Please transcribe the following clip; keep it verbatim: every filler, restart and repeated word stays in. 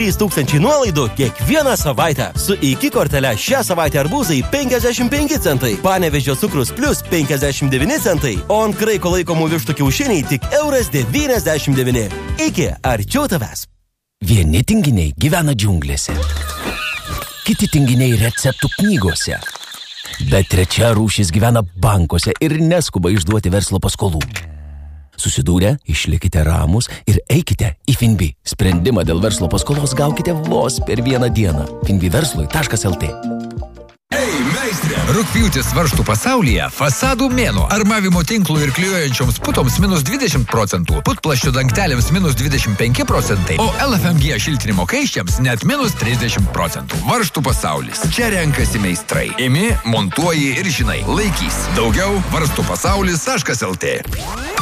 trys tūkstančiai nuolaidų kiekvieną savaitę. Su iki kortele šią savaitę arbūzai penkiasdešimt penki centai, Panevėžio cukrus plus penkiasdešimt devyni centai, o ant kraiko laikomų vištų kiaušiniai tik euras devyniasdešimt devyni. Iki arčiau tavęs. Vieni tinginiai gyvena džiunglėse, kiti tinginiai receptų knygose, bet trečia rūšis gyvena bankuose ir neskuba išduoti verslo paskolų. Susidūrę, išlikite ramus ir eikite į Finbi. Sprendimą dėl verslo paskolos gaukite vos per vieną dieną. finbi verslui taškas lt. Ei, meistrė! Rugpjūtis varžtų pasaulyje fasadų mėnuo. Armavimo tinklų ir klijuojančioms putoms minus dvidešimt procentų, putplasčio dangteliams minus dvidešimt penki procentai, o L F M G šiltinimo kaiščiams net minus trisdešimt procentų. Varžtų pasaulis. Čia renkasi meistrai. Imi, montuoji ir žinai. Laikys. Daugiau varžtų pasaulis taškas lt.